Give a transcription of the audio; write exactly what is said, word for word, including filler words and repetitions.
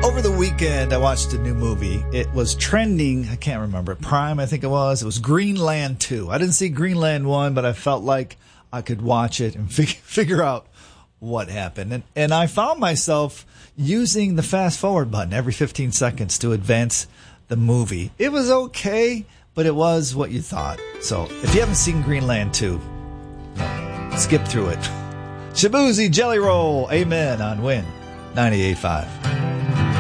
Over the weekend, I watched a new movie. It was trending. I can't remember. Prime, I think it was. It was Greenland two. I didn't see Greenland one, but I felt like I could watch it and fig- figure out what happened. And, and I found myself using the fast forward button every fifteen seconds to advance the movie. It was okay, but it was what you thought. So if you haven't seen Greenland two, skip through it. Shabuzi Jelly Roll. Amen on Win ninety-eight point five.